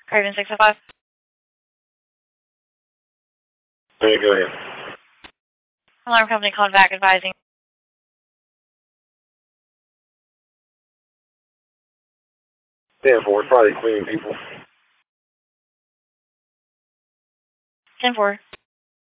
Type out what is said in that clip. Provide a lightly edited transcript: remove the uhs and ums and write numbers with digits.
Craven 605. There you go ahead. Alarm company called back advising. 10-4, probably cleaning people. 10-4.